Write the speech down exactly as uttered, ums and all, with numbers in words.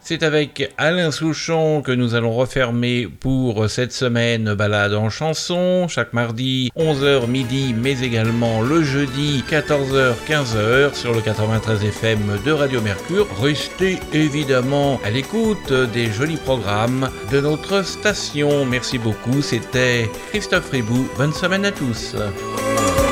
C'est avec Alain Souchon que nous allons refermer pour cette semaine balade en chanson, chaque mardi onze heures midi, mais également le jeudi quatorze heures quinze heures sur le quatre-vingt-treize F M de Radio Mercure. Restez évidemment à l'écoute des jolis programmes de notre station. Merci beaucoup, c'était Christophe Ribou. Bonne semaine à tous.